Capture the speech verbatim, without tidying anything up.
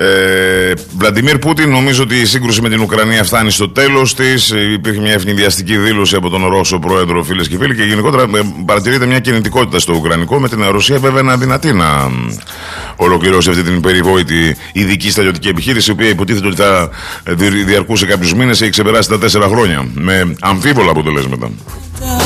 Ε, Βλαντιμίρ Πούτιν, νομίζω ότι η σύγκρουση με την Ουκρανία φτάνει στο τέλος της. Υπήρχε μια ευνηδιαστική δήλωση από τον Ρώσο πρόεδρο, φίλες και φίλοι, και γενικότερα παρατηρείται μια κινητικότητα στο Ουκρανικό, με την Ρωσία βέβαια να δυνατή να ολοκληρώσει αυτή την περιβόητη ειδική στρατιωτική επιχείρηση, η οποία υποτίθεται ότι θα διαρκούσε κάποιους μήνες, έχει ξεπεράσει τα τέσσερα χρόνια με αμφίβολα αποτελέσματα.